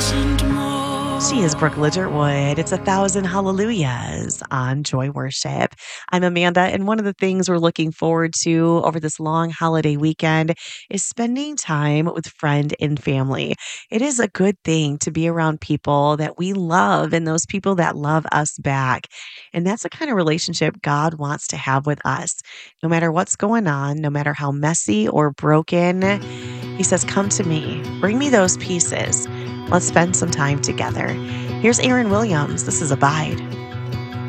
She is Brooke Ligertwood. It's 1,000 Hallelujahs on Joy Worship. I'm Amanda, and one of the things we're looking forward to over this long holiday weekend is spending time with friend and family. It is a good thing to be around people that we love and those people that love us back. And that's the kind of relationship God wants to have with us. No matter what's going on, no matter how messy or broken, He says, "Come to me, bring me those pieces. Let's spend some time together." Here's Aaron Williams. This is Abide.